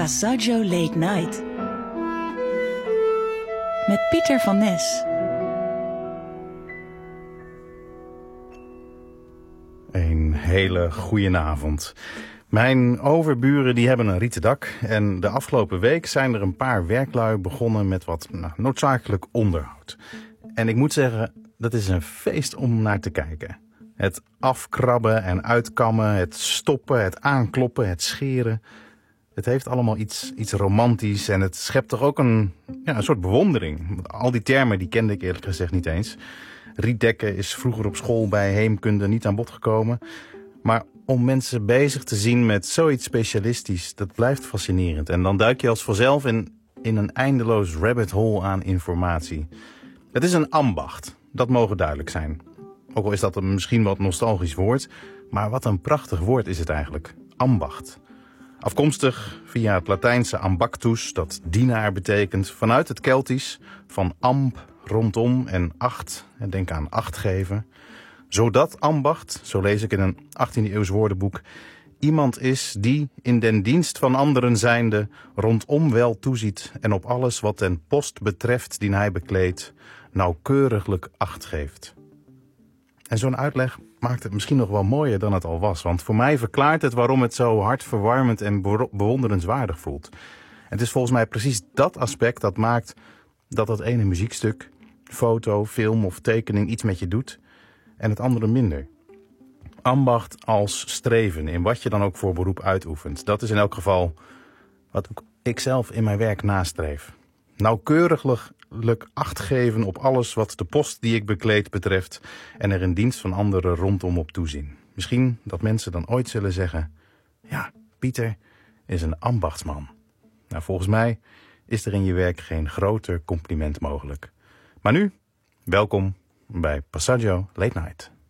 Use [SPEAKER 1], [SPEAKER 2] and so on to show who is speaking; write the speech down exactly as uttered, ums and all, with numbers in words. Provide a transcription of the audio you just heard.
[SPEAKER 1] Passaggio Late Night. Met Pieter van Nes.
[SPEAKER 2] Een hele goeie avond. Mijn overburen die hebben een rieten dak en de afgelopen week zijn er een paar werklui begonnen met wat nou, noodzakelijk onderhoud. En ik moet zeggen, dat is een feest om naar te kijken. Het afkrabben en uitkammen, het stoppen, het aankloppen, het scheren. Het heeft allemaal iets, iets romantisch en het schept toch ook een, ja, een soort bewondering. Al die termen die kende ik eerlijk gezegd niet eens. Rietdekken is vroeger op school bij heemkunde niet aan bod gekomen. Maar om mensen bezig te zien met zoiets specialistisch, dat blijft fascinerend. En dan duik je als vanzelf in, in een eindeloos rabbit hole aan informatie. Het is een ambacht, dat mogen duidelijk zijn. Ook al is dat een misschien wat nostalgisch woord, maar wat een prachtig woord is het eigenlijk. Ambacht. Afkomstig via het Latijnse ambactus, dat dienaar betekent, vanuit het Keltisch, van amb, rondom en acht, denk aan acht geven. Zodat ambacht, zo lees ik in een achttiende eeuws woordenboek, iemand is die in den dienst van anderen zijnde rondom wel toeziet en op alles wat den post betreft die hij bekleedt, nauwkeuriglijk acht geeft. En zo'n uitleg maakt het misschien nog wel mooier dan het al was. Want voor mij verklaart het waarom het zo hartverwarmend en bewonderenswaardig voelt. En het is volgens mij precies dat aspect dat maakt dat dat ene muziekstuk, foto, film of tekening iets met je doet en het andere minder. Ambacht als streven in wat je dan ook voor beroep uitoefent. Dat is in elk geval wat ik zelf in mijn werk nastreef. Nauwkeuriglijk acht geven op alles wat de post die ik bekleed betreft en er in dienst van anderen rondom op toezien. Misschien dat mensen dan ooit zullen zeggen, ja, Pieter is een ambachtsman. Nou, volgens mij is er in je werk geen groter compliment mogelijk. Maar nu, welkom bij Passaggio Late Night.